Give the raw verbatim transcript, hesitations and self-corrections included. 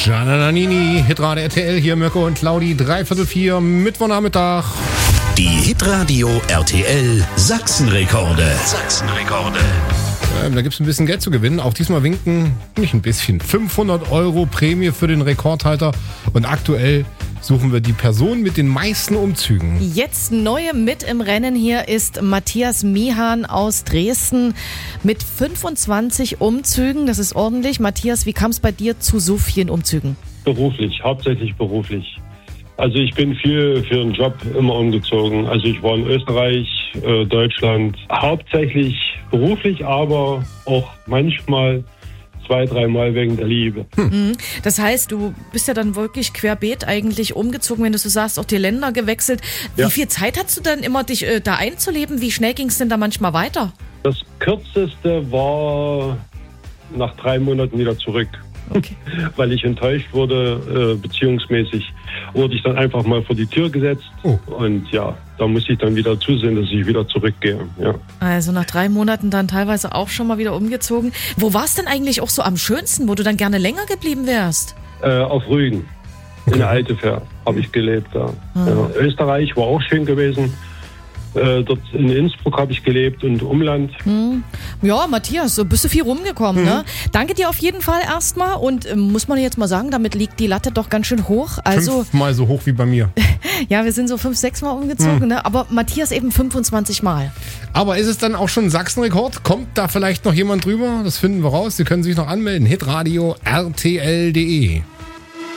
Gianna Nannini, Hitradio R T L, hier Mirko und Claudi, dreiviertel vier, Mittwochnachmittag. Die Hitradio R T L Sachsenrekorde. Sachsenrekorde. Ähm, da gibt es ein bisschen Geld zu gewinnen. Auch diesmal winken, nicht ein bisschen, fünfhundert Euro Prämie für den Rekordhalter. Und aktuell suchen wir die Person mit den meisten Umzügen. Jetzt neu mit im Rennen hier ist Matthias Mihan aus Dresden mit fünfundzwanzig Umzügen. Das ist ordentlich. Matthias, wie kam es bei dir zu so vielen Umzügen? Beruflich, hauptsächlich beruflich. Also ich bin viel für den Job immer umgezogen. Also ich war in Österreich, äh, Deutschland, hauptsächlich beruflich, aber auch manchmal zwei, dreimal wegen der Liebe. Hm. Das heißt, du bist ja dann wirklich querbeet eigentlich umgezogen, wenn du so sagst, auch die Länder gewechselt. Wie Ja. viel Zeit hast du dann immer, dich äh, da einzuleben? Wie schnell ging es denn da manchmal weiter? Das kürzeste war nach drei Monaten wieder zurück. Okay. Weil ich enttäuscht wurde, äh, beziehungsmäßig wurde ich dann einfach mal vor die Tür gesetzt. Oh. Und ja, da musste ich dann wieder zusehen, dass ich wieder zurückgehe. Ja. Also nach drei Monaten dann teilweise auch schon mal wieder umgezogen. Wo war es denn eigentlich auch so am schönsten, wo du dann gerne länger geblieben wärst? Äh, auf Rügen, in der Altefer, habe ich gelebt. Ja. Ja. Österreich war auch schön gewesen. Äh, dort in Innsbruck habe ich gelebt und Umland. Hm. Ja, Matthias, so bist du viel rumgekommen, Mhm. ne? Danke dir auf jeden Fall erstmal und ähm, muss man jetzt mal sagen, damit liegt die Latte doch ganz schön hoch. Also, Fünfmal so hoch wie bei mir. ja, wir sind so fünf, sechs Mal umgezogen, Mhm. ne? Aber Matthias eben fünfundzwanzig Mal. Aber ist es dann auch schon ein Sachsenrekord? Kommt da vielleicht noch jemand drüber? Das finden wir raus. Sie können sich noch anmelden. hitradio R T L punkt de